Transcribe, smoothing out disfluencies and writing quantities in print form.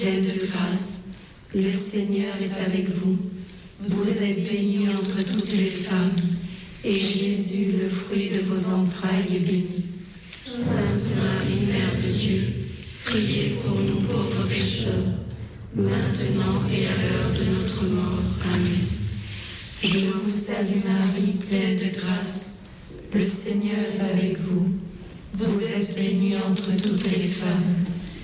pleine de grâce, le Seigneur est avec vous. Vous êtes bénie entre toutes les femmes, et Jésus, le fruit de vos entrailles, est béni. Sainte Marie, Mère de Dieu, priez pour nous pauvres pécheurs, maintenant et à l'heure de notre mort. Amen. Je vous salue Marie, pleine de grâce, le Seigneur est avec vous. Vous êtes bénie entre toutes les femmes,